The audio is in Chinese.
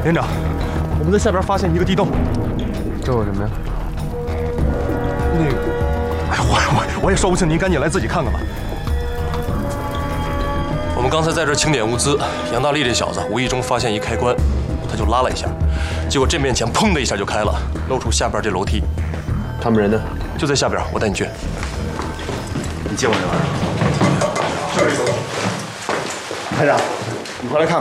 连长，我们在下边发现一个地洞。 这有什么呀？ 那个，哎，我也说不清，您赶紧来自己看看吧。我们刚才在这清点物资，杨大力这小子无意中发现一开关，他就拉了一下，结果这面墙砰的一下就开了，露出下边这楼梯。 他们人呢？ 就在下边，我带你去。 你借我这玩意儿。这儿有。排长，你快来看看。